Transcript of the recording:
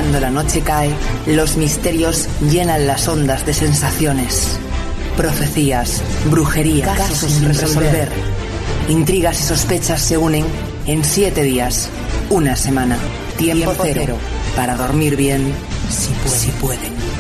Cuando la noche cae, los misterios llenan las ondas de sensaciones. Profecías, brujería, casos sin resolver. Intrigas y sospechas se unen en 7 días, una semana. Tiempo cero. Para dormir bien, si pueden.